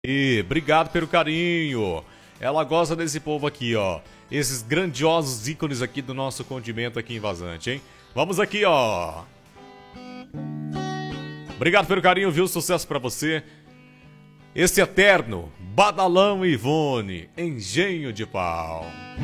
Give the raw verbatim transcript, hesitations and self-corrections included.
E obrigado pelo carinho. Ela gosta desse povo aqui, ó. Esses grandiosos ícones aqui do nosso condimento aqui em Vazante, hein? Vamos aqui, ó. Obrigado pelo carinho, viu? Sucesso pra você. Esse eterno Badalão Ivone, Engenho de Pau.